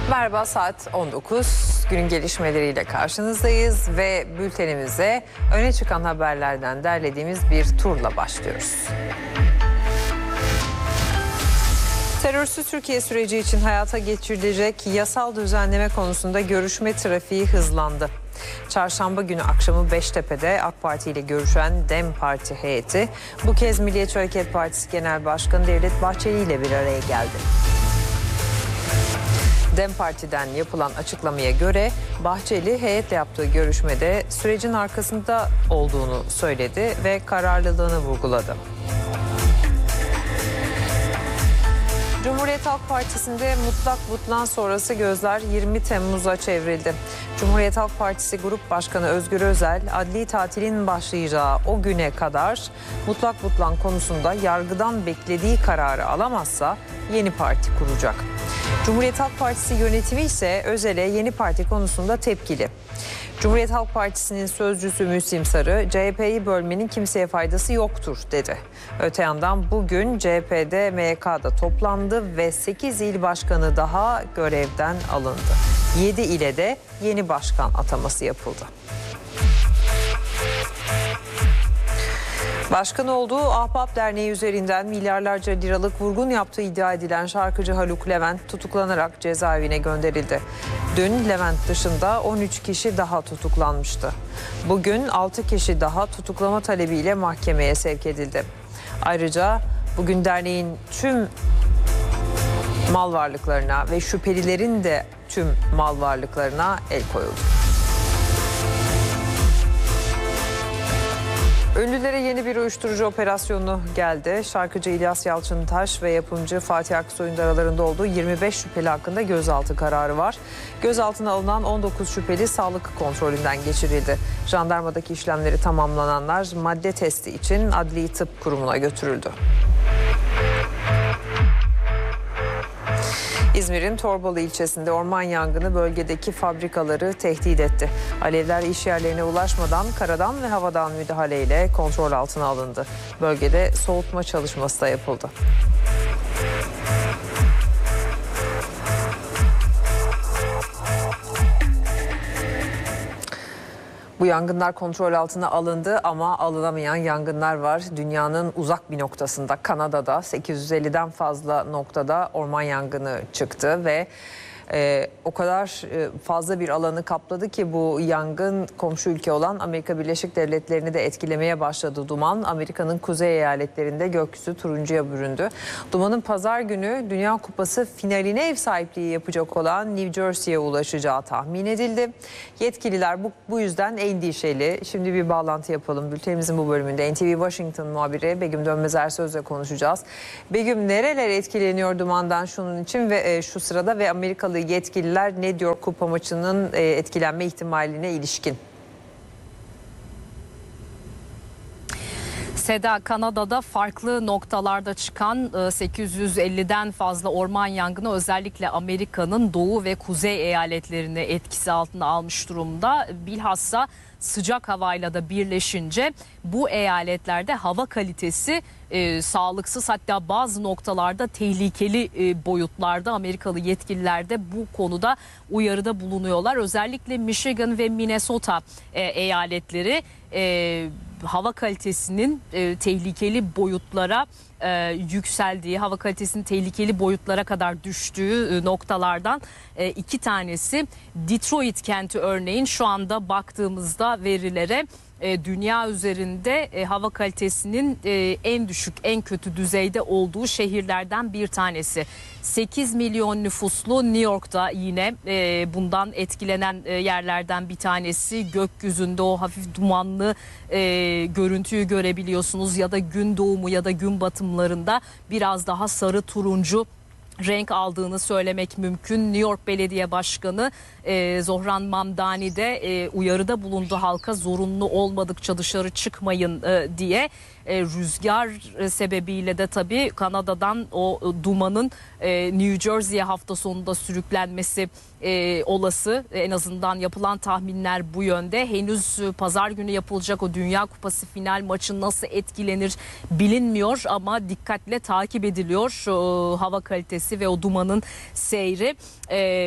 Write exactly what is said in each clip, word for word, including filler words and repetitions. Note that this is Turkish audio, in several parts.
Merhaba, saat on dokuz. Günün gelişmeleriyle karşınızdayız ve bültenimize öne çıkan haberlerden derlediğimiz bir turla başlıyoruz. Terörsüz Türkiye süreci için hayata geçirilecek yasal düzenleme konusunda görüşme trafiği hızlandı. Çarşamba günü akşamı Beştepe'de AK Parti ile görüşen DEM Parti heyeti bu kez Milliyetçi Hareket Partisi Genel Başkanı Devlet Bahçeli ile bir araya geldi. DEM Parti'den yapılan açıklamaya göre Bahçeli heyetle yaptığı görüşmede sürecin arkasında olduğunu söyledi ve kararlılığını vurguladı. Cumhuriyet Halk Partisi'nde mutlak butlan sonrası gözler yirmi Temmuz'a çevrildi. Cumhuriyet Halk Partisi Grup Başkanı Özgür Özel, adli tatilin başlayacağı o güne kadar mutlak butlan konusunda yargıdan beklediği kararı alamazsa yeni parti kuracak. Cumhuriyet Halk Partisi yönetimi ise Özel'e yeni parti konusunda tepkili. Cumhuriyet Halk Partisi'nin sözcüsü Müslim Sarı, C H P'yi bölmenin kimseye faydası yoktur dedi. Öte yandan bugün C H P'de M Y K'da toplandı ve sekiz il başkanı daha görevden alındı. yedi ile de yeni başkan ataması yapıldı. Başkan olduğu Ahbap Derneği üzerinden milyarlarca liralık vurgun yaptığı iddia edilen şarkıcı Haluk Levent tutuklanarak cezaevine gönderildi. Dün Levent dışında on üç kişi daha tutuklanmıştı. Bugün altı kişi daha tutuklama talebiyle mahkemeye sevk edildi. Ayrıca bugün derneğin tüm mal varlıklarına ve şüphelilerin de tüm mal varlıklarına el koyuldu. Ünlülere yeni bir uyuşturucu operasyonu geldi. Şarkıcı İlyas Yalçıntaş ve yapımcı Fatih Aksoy'un da aralarında olduğu yirmi beş şüpheli hakkında gözaltı kararı var. Gözaltına alınan on dokuz şüpheli sağlık kontrolünden geçirildi. Jandarmadaki işlemleri tamamlananlar madde testi için Adli Tıp Kurumu'na götürüldü. İzmir'in Torbalı ilçesinde orman yangını bölgedeki fabrikaları tehdit etti. Alevler iş yerlerine ulaşmadan karadan ve havadan müdahaleyle kontrol altına alındı. Bölgede soğutma çalışması da yapıldı. Bu yangınlar kontrol altına alındı ama alınamayan yangınlar var. Dünyanın uzak bir noktasında, Kanada'da sekiz yüz elliden fazla noktada orman yangını çıktı ve Ee, o kadar e, fazla bir alanı kapladı ki bu yangın komşu ülke olan Amerika Birleşik Devletleri'ni de etkilemeye başladı. Duman Amerika'nın kuzey eyaletlerinde gökyüzü turuncuya büründü. Dumanın pazar günü Dünya Kupası finaline ev sahipliği yapacak olan New Jersey'ye ulaşacağı tahmin edildi. Yetkililer bu, bu yüzden endişeli. Şimdi bir bağlantı yapalım. Bültenimizin bu bölümünde N T V Washington muhabiri Begüm Dönmez Ersöz'le konuşacağız. Begüm, nereler etkileniyor dumandan şunun için ve e, şu sırada ve Amerikalı yetkililer ne diyor kupa maçının etkilenme ihtimaline ilişkin? Seda, Kanada'da farklı noktalarda çıkan sekiz yüz elliden fazla orman yangını özellikle Amerika'nın doğu ve kuzey eyaletlerini etkisi altına almış durumda. Bilhassa sıcak havayla da birleşince bu eyaletlerde hava kalitesi e, sağlıksız, hatta bazı noktalarda tehlikeli e, boyutlarda. Amerikalı yetkililer de bu konuda uyarıda bulunuyorlar. Özellikle Michigan ve Minnesota e, eyaletleri e, hava kalitesinin e, tehlikeli boyutlara e, yükseldiği, hava kalitesinin tehlikeli boyutlara kadar düştüğü e, noktalardan e, iki tanesi. Detroit kenti örneğin şu anda baktığımızda verilere e, dünya üzerinde e, hava kalitesinin e, en düşük, en kötü düzeyde olduğu şehirlerden bir tanesi. sekiz milyon nüfuslu New York'ta yine e, bundan etkilenen e, yerlerden bir tanesi. Gökyüzünde o hafif dumanlı e, görüntüyü görebiliyorsunuz ya da gün doğumu ya da gün batımlarında biraz daha sarı turuncu renk aldığını söylemek mümkün. New York Belediye Başkanı e, Zohran Mamdani de e, uyarıda bulundu halka, zorunlu olmadıkça dışarı çıkmayın e, diye. E, rüzgar e, sebebiyle de tabii Kanada'dan o e, dumanın e, New Jersey'ye hafta sonunda sürüklenmesi e, olası. E, en azından yapılan tahminler bu yönde. Henüz e, pazar günü yapılacak o Dünya Kupası final maçı nasıl etkilenir bilinmiyor ama dikkatle takip ediliyor e, hava kalitesi ve o dumanın seyri. E,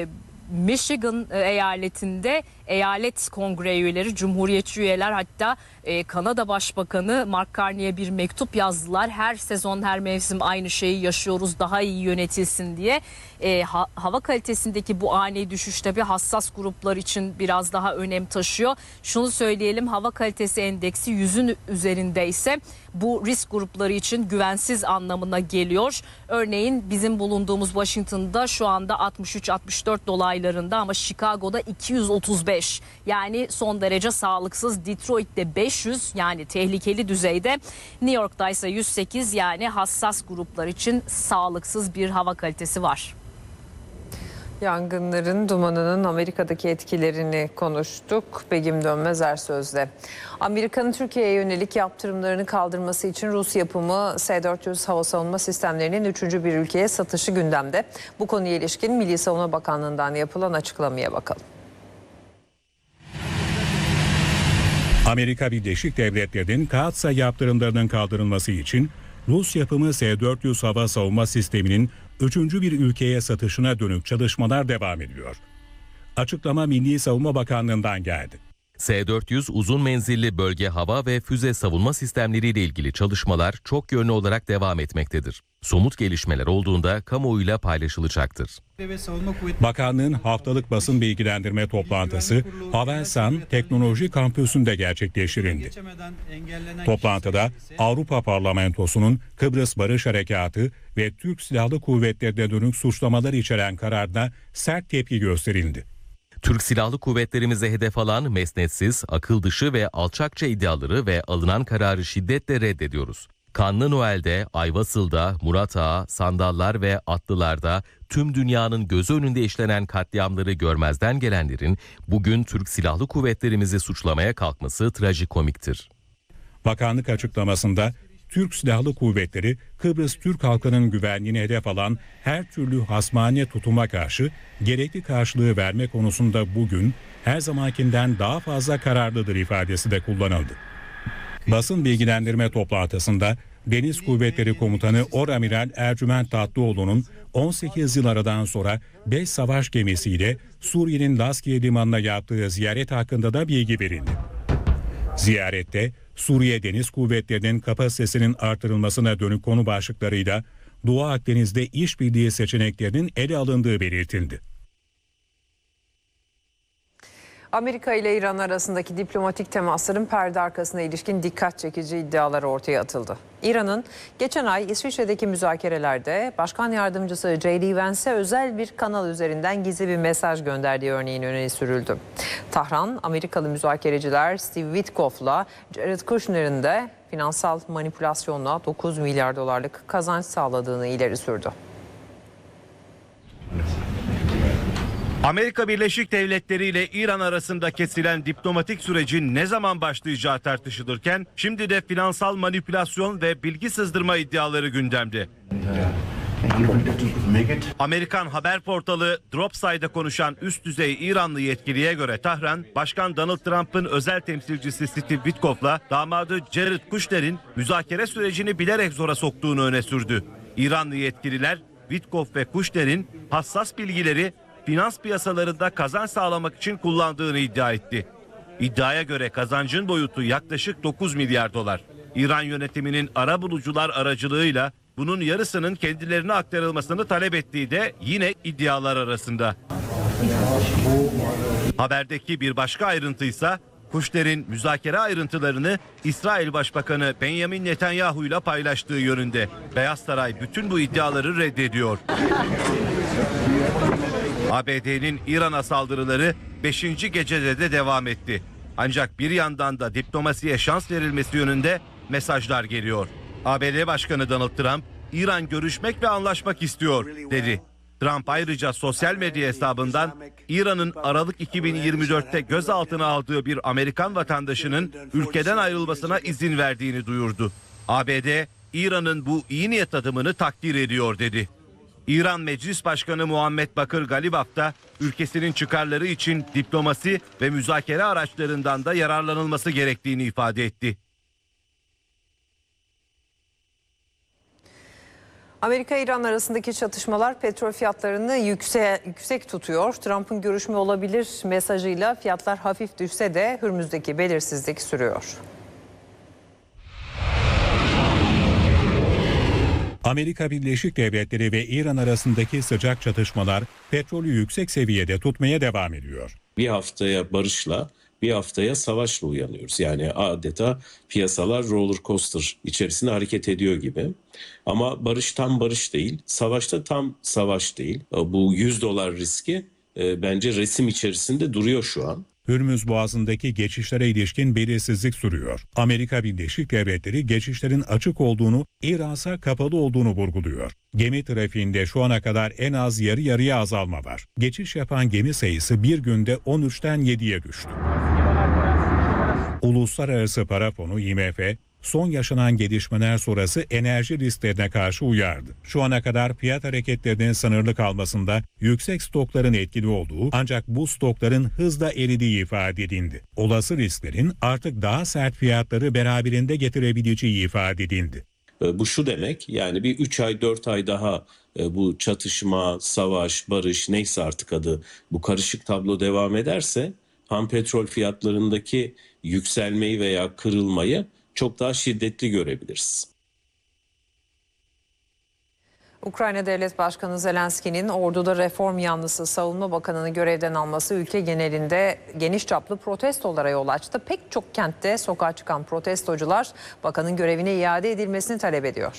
Michigan eyaletinde eyalet kongre üyeleri, cumhuriyetçi üyeler, hatta e, Kanada Başbakanı Mark Carney'e bir mektup yazdılar. Her sezon, her mevsim aynı şeyi yaşıyoruz, daha iyi yönetilsin diye. E, ha, hava kalitesindeki bu ani düşüş tabii hassas gruplar için biraz daha önem taşıyor. Şunu söyleyelim, hava kalitesi endeksi yüzün üzerinde ise bu risk grupları için güvensiz anlamına geliyor. Örneğin bizim bulunduğumuz Washington'da şu anda altmış üç altmış dört dolaylarında ama Chicago'da iki yüz otuz beş, yani son derece sağlıksız. Detroit'te beş yüz, yani tehlikeli düzeyde. New York'ta ise yüz sekiz, yani hassas gruplar için sağlıksız bir hava kalitesi var. Yangınların, dumanının Amerika'daki etkilerini konuştuk. Begüm Dönmez Ersöz'le. Amerika'nın Türkiye'ye yönelik yaptırımlarını kaldırması için Rus yapımı S dört yüz hava savunma sistemlerinin üçüncü bir ülkeye satışı gündemde. Bu konuya ilişkin Milli Savunma Bakanlığı'ndan yapılan açıklamaya bakalım. Amerika Birleşik Devletleri'nin Kaatsa yaptırımlarının kaldırılması için Rus yapımı S dört yüz hava savunma sisteminin üçüncü bir ülkeye satışına dönük çalışmalar devam ediyor. Açıklama Milli Savunma Bakanlığı'ndan geldi. S dört yüz uzun menzilli bölge hava ve füze savunma sistemleriyle ilgili çalışmalar çok yönlü olarak devam etmektedir. Somut gelişmeler olduğunda kamuoyuyla paylaşılacaktır. Bakanlığın haftalık basın bilgilendirme toplantısı Havelsan Teknoloji Kampüsü'nde gerçekleştirildi. Toplantıda Avrupa Parlamentosu'nun Kıbrıs Barış Harekatı ve Türk Silahlı Kuvvetleri'ne dönük suçlamalar içeren kararına sert tepki gösterildi. Türk Silahlı Kuvvetlerimize hedef alan mesnetsiz, akıl dışı ve alçakça iddiaları ve alınan kararı şiddetle reddediyoruz. Kanlı Noel'de, Ayvasıl'da, Murat Ağa, Sandallar ve Atlılar'da tüm dünyanın gözü önünde işlenen katliamları görmezden gelenlerin bugün Türk Silahlı Kuvvetlerimizi suçlamaya kalkması trajikomiktir. Bakanlık açıklamasında Türk Silahlı Kuvvetleri Kıbrıs Türk halkının güvenliğini hedef alan her türlü hasmane tutuma karşı gerekli karşılığı verme konusunda bugün her zamankinden daha fazla kararlıdır ifadesi de kullanıldı. Basın bilgilendirme toplantısında Deniz Kuvvetleri Komutanı Oramiral Ercüment Tatlıoğlu'nun on sekiz yıl aradan sonra beş savaş gemisiyle Suriye'nin Laskiye Limanı'na yaptığı ziyaret hakkında da bilgi verildi. Ziyarette Suriye Deniz Kuvvetleri'nin kapasitesinin artırılmasına dönük konu başlıklarıyla Doğu Akdeniz'de işbirliği seçeneklerinin ele alındığı belirtildi. Amerika ile İran arasındaki diplomatik temasların perde arkasına ilişkin dikkat çekici iddialar ortaya atıldı. İran'ın geçen ay İsviçre'deki müzakerelerde Başkan Yardımcısı J D Vance'e özel bir kanal üzerinden gizli bir mesaj gönderdiği örneğin öne sürüldü. Tahran, Amerikalı müzakereciler Steve Witkoff'la Jared Kushner'in de finansal manipülasyonla dokuz milyar dolarlık kazanç sağladığını ileri sürdü. Amerika Birleşik Devletleri ile İran arasında kesilen diplomatik sürecin ne zaman başlayacağı tartışılırken şimdi de finansal manipülasyon ve bilgi sızdırma iddiaları gündemde. Amerikan haber portalı Dropside'da konuşan üst düzey İranlı yetkiliye göre Tahran, Başkan Donald Trump'ın özel temsilcisi Steve Witkoff'la damadı Jared Kushner'in müzakere sürecini bilerek zora soktuğunu öne sürdü. İranlı yetkililer Witkoff ve Kushner'in hassas bilgileri finans piyasalarında kazanç sağlamak için kullandığını iddia etti. İddiaya göre kazancın boyutu yaklaşık dokuz milyar dolar. İran yönetiminin arabulucular aracılığıyla bunun yarısının kendilerine aktarılmasını talep ettiği de yine iddialar arasında. Haberdeki bir başka ayrıntıysa Kushner'in müzakere ayrıntılarını İsrail Başbakanı Benjamin Netanyahu ile paylaştığı yönünde. Beyaz Saray bütün bu iddiaları reddediyor. A B D'nin İran'a saldırıları beşinci gecede de devam etti. Ancak bir yandan da diplomasiye şans verilmesi yönünde mesajlar geliyor. A B D Başkanı Donald Trump, İran görüşmek ve anlaşmak istiyor dedi. Trump ayrıca sosyal medya hesabından İran'ın Aralık iki bin yirmi dörtte gözaltına aldığı bir Amerikan vatandaşının ülkeden ayrılmasına izin verdiğini duyurdu. A B D, İran'ın bu iyi niyet adımını takdir ediyor dedi. İran Meclis Başkanı Muhammed Bakır Galibaf da ülkesinin çıkarları için diplomasi ve müzakere araçlarından da yararlanılması gerektiğini ifade etti. Amerika-İran arasındaki çatışmalar petrol fiyatlarını yüksek, yüksek tutuyor. Trump'ın görüşme olabilir mesajıyla fiyatlar hafif düşse de Hürmüz'deki belirsizlik sürüyor. Amerika Birleşik Devletleri ve İran arasındaki sıcak çatışmalar petrolü yüksek seviyede tutmaya devam ediyor. Bir haftaya barışla, bir haftaya savaşla uyanıyoruz. Yani adeta piyasalar roller coaster içerisinde hareket ediyor gibi. Ama barış tam barış değil, savaşta tam savaş değil. Bu yüz dolar riski e, bence resim içerisinde duruyor şu an. Hürmüz Boğazı'ndaki geçişlere ilişkin belirsizlik sürüyor. Amerika Birleşik Devletleri geçişlerin açık olduğunu, İran'sa kapalı olduğunu vurguluyor. Gemi trafiğinde şu ana kadar en az yarı yarıya azalma var. Geçiş yapan gemi sayısı bir günde on üçten yediye düştü. Uluslararası Para Fonu I M F, son yaşanan gelişmeler sonrası enerji risklerine karşı uyardı. Şu ana kadar fiyat hareketlerinin sınırlı kalmasında yüksek stokların etkili olduğu, ancak bu stokların hızla eridiği ifade edildi. Olası risklerin artık daha sert fiyatları beraberinde getirebileceği ifade edildi. Bu şu demek, yani bir üç ay dört ay daha bu çatışma, savaş, barış neyse artık adı, bu karışık tablo devam ederse ham petrol fiyatlarındaki yükselmeyi veya kırılmayı çok daha şiddetli görebiliriz. Ukrayna Devlet Başkanı Zelenski'nin orduda reform yanlısı Savunma Bakanı'nı görevden alması ülke genelinde geniş çaplı protestolara yol açtı. Pek çok kentte sokağa çıkan protestocular bakanın görevine iade edilmesini talep ediyor.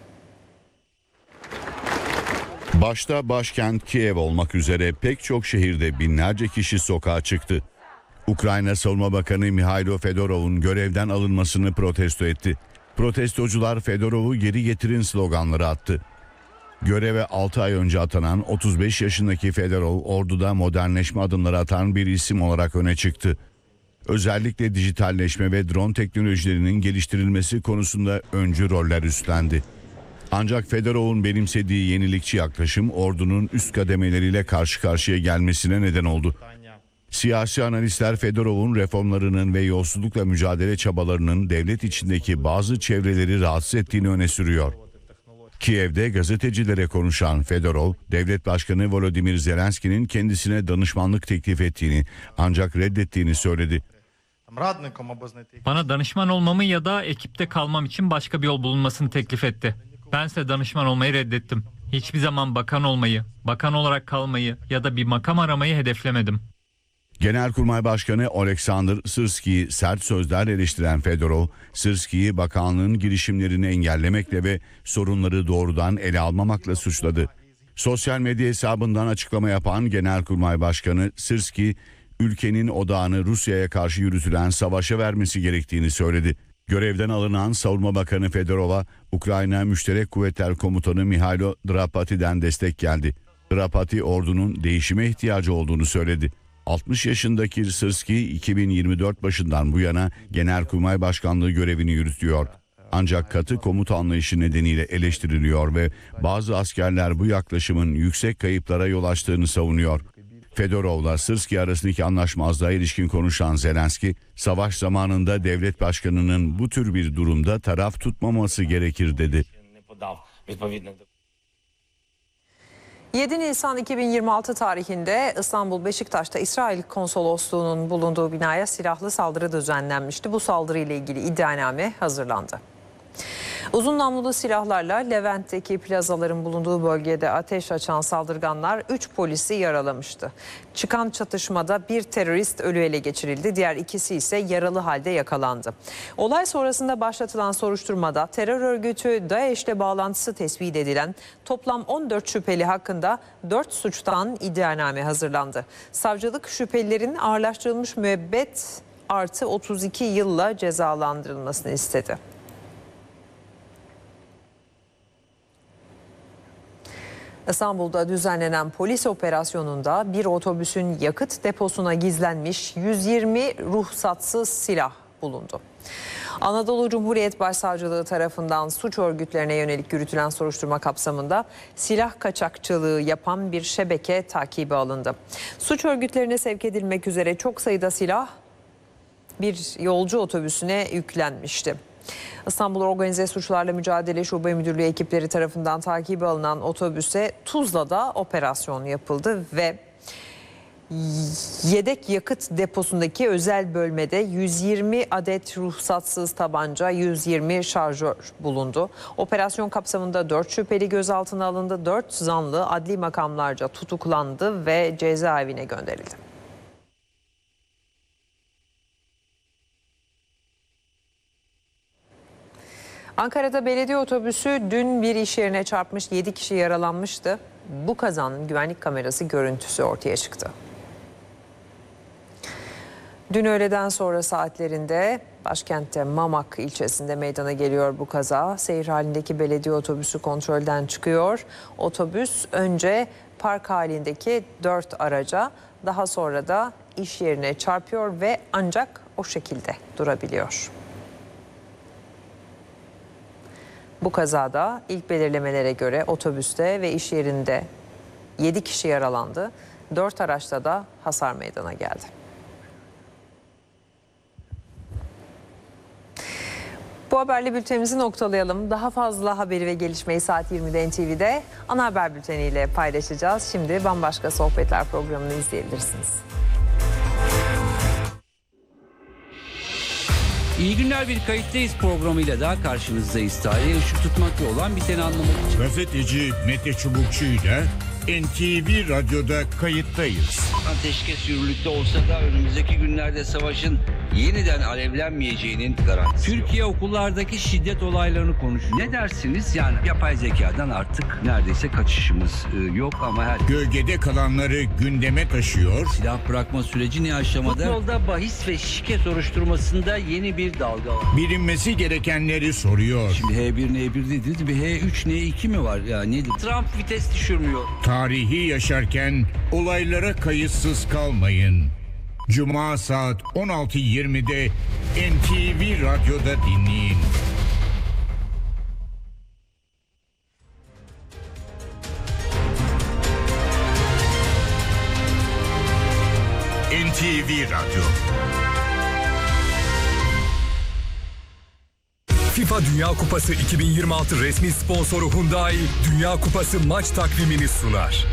Başta başkent Kiev olmak üzere pek çok şehirde binlerce kişi sokağa çıktı. Ukrayna Savunma Bakanı Mihailo Fedorov'un görevden alınmasını protesto etti. Protestocular "Fedorov'u geri getirin" sloganları attı. Göreve altı ay önce atanan otuz beş yaşındaki Fedorov, orduda modernleşme adımları atan bir isim olarak öne çıktı. Özellikle dijitalleşme ve drone teknolojilerinin geliştirilmesi konusunda öncü roller üstlendi. Ancak Fedorov'un benimsediği yenilikçi yaklaşım ordunun üst kademeleriyle karşı karşıya gelmesine neden oldu. Siyasi analistler Fedorov'un reformlarının ve yolsuzlukla mücadele çabalarının devlet içindeki bazı çevreleri rahatsız ettiğini öne sürüyor. Kiev'de gazetecilere konuşan Fedorov, Devlet Başkanı Volodymyr Zelenski'nin kendisine danışmanlık teklif ettiğini ancak reddettiğini söyledi. Bana danışman olmamı ya da ekipte kalmam için başka bir yol bulunmasını teklif etti. Bense danışman olmayı reddettim. Hiçbir zaman bakan olmayı, bakan olarak kalmayı ya da bir makam aramayı hedeflemedim. Genelkurmay Başkanı Oleksandr Sırski'yi sert sözlerle eleştiren Fedorov, Sırski'yi bakanlığın girişimlerini engellemekle ve sorunları doğrudan ele almamakla suçladı. Sosyal medya hesabından açıklama yapan Genelkurmay Başkanı Sırski, ülkenin odağını Rusya'ya karşı yürütülen savaşa vermesi gerektiğini söyledi. Görevden alınan Savunma Bakanı Fedorov'a Ukrayna Müşterek Kuvvetler Komutanı Mihailo Drapati'den destek geldi. Drapati ordunun değişime ihtiyacı olduğunu söyledi. altmış yaşındaki Sırski iki bin yirmi dört başından bu yana Genelkurmay Başkanlığı görevini yürütüyor. Ancak katı komuta anlayışı nedeniyle eleştiriliyor ve bazı askerler bu yaklaşımın yüksek kayıplara yol açtığını savunuyor. Fedorov'la Sırski arasındaki anlaşmazlığa ilişkin konuşan Zelenski, savaş zamanında devlet başkanının bu tür bir durumda taraf tutmaması gerekir dedi. yedi Nisan iki bin yirmi altı tarihinde İstanbul Beşiktaş'ta İsrail Konsolosluğu'nun bulunduğu binaya silahlı saldırı düzenlenmişti. Bu saldırıyla ilgili iddianame hazırlandı. Uzun namlulu silahlarla Levent'teki plazaların bulunduğu bölgede ateş açan saldırganlar üç polisi yaralamıştı. Çıkan çatışmada bir terörist ölü ele geçirildi, diğer ikisi ise yaralı halde yakalandı. Olay sonrasında başlatılan soruşturmada terör örgütü DAEŞ'le bağlantısı tespit edilen toplam on dört şüpheli hakkında dört suçtan iddianame hazırlandı. Savcılık şüphelilerin ağırlaştırılmış müebbet artı otuz iki yılla cezalandırılmasını istedi. İstanbul'da düzenlenen polis operasyonunda bir otobüsün yakıt deposuna gizlenmiş yüz yirmi ruhsatsız silah bulundu. Anadolu Cumhuriyet Başsavcılığı tarafından suç örgütlerine yönelik yürütülen soruşturma kapsamında silah kaçakçılığı yapan bir şebeke takibe alındı. Suç örgütlerine sevk edilmek üzere çok sayıda silah bir yolcu otobüsüne yüklenmişti. İstanbul Organize Suçlarla Mücadele Şube Müdürlüğü ekipleri tarafından takibe alınan otobüse Tuzla'da operasyon yapıldı ve yedek yakıt deposundaki özel bölmede yüz yirmi adet ruhsatsız tabanca, yüz yirmi şarjör bulundu. Operasyon kapsamında dört şüpheli gözaltına alındı, dört zanlı adli makamlarca tutuklandı ve cezaevine gönderildi. Ankara'da belediye otobüsü dün bir iş yerine çarpmış, yedi kişi yaralanmıştı. Bu kazanın güvenlik kamerası görüntüsü ortaya çıktı. Dün öğleden sonra saatlerinde başkentte Mamak ilçesinde meydana geliyor bu kaza. Seyir halindeki belediye otobüsü kontrolden çıkıyor. Otobüs önce park halindeki dört araca, daha sonra da iş yerine çarpıyor ve ancak o şekilde durabiliyor. Bu kazada ilk belirlemelere göre otobüste ve iş yerinde yedi kişi yaralandı. dört araçta da hasar meydana geldi. Bu haberle bültenimizi noktalayalım. Daha fazla haberi ve gelişmeyi saat yirmide N T V'de ana haber bülteniyle paylaşacağız. Şimdi Bambaşka Sohbetler programını izleyebilirsiniz. İyi günler, bir kayıttayız programıyla daha karşınızdayız. Tarihe ışık tutmakla olan biteni anlamak için. Gazeteci Mete Çubukçu'yla N T V Radyo'da kayıttayız. Ateşkes yürürlükte olsa da önümüzdeki günlerde savaşın yeniden alevlenmeyeceğinin garantisi Türkiye yok. Okullardaki şiddet olaylarını konuşuyor. Ne dersiniz? Yani yapay zekadan artık neredeyse kaçışımız yok ama her... Gölgede kalanları gündeme taşıyor. Silah bırakma süreci ne aşamada? Futbolda bahis ve şike soruşturmasında yeni bir dalga var. Bilinmesi gerekenleri soruyor. Şimdi H bir N bir dediniz, bir H üç N iki mi var? Ya nedir? Trump vites düşürmüyor. Tarihi yaşarken olaylara kayıtsız kalmayın. Cuma saat on altı yirmide N T V Radyo'da dinleyin. N T V Radyo. FIFA Dünya Kupası iki bin yirmi altı resmi sponsoru Hyundai, Dünya Kupası maç takvimini sunar.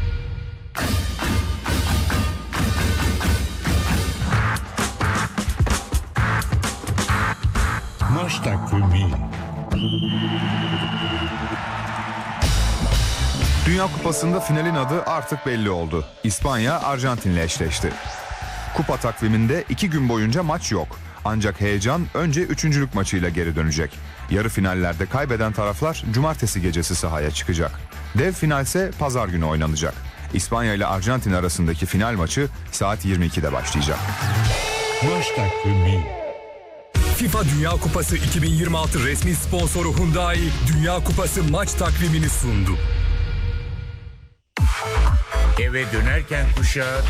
Maç takvimi. Dünya Kupası'nda finalin adı artık belli oldu. İspanya Arjantin'le eşleşti. Kupa takviminde iki gün boyunca maç yok. Ancak heyecan önce üçüncülük maçıyla geri dönecek. Yarı finallerde kaybeden taraflar cumartesi gecesi sahaya çıkacak. Dev finalse pazar günü oynanacak. İspanya ile Arjantin arasındaki final maçı saat yirmi ikide başlayacak. Maç takvimi. FIFA Dünya Kupası iki bin yirmi altı resmi sponsoru Hyundai, Dünya Kupası maç takvimini sundu. Eve dönerken kuşağı